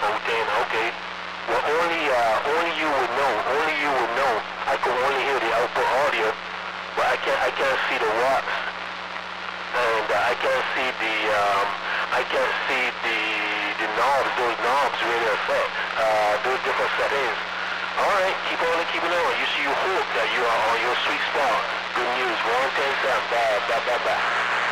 Oh, damn, okay. Well, only you would know. Only you would know. I can only hear the output audio, but I can't see the watts, and I can't see the knobs. Those knobs really affect those different settings. All right, keep on keeping on. You hope that you are on your sweet spot. Good news. 110 bye, bye, bye, bye.